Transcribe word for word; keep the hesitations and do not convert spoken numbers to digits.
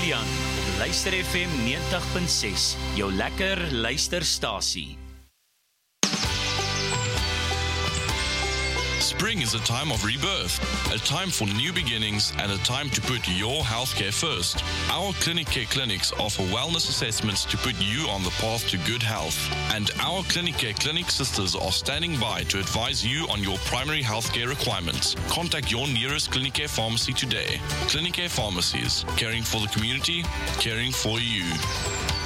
Kilian op Luister F M ninety point six, jou lekker luisterstasie. Spring is a time of rebirth, a time for new beginnings and a time to put your healthcare first. Our Clinic Care clinics offer wellness assessments to put you on the path to good health. And our Clinic Care clinic sisters are standing by to advise you on your primary healthcare requirements. Contact your nearest Clinic Care pharmacy today. Clinic Care Pharmacies, caring for the community, caring for you.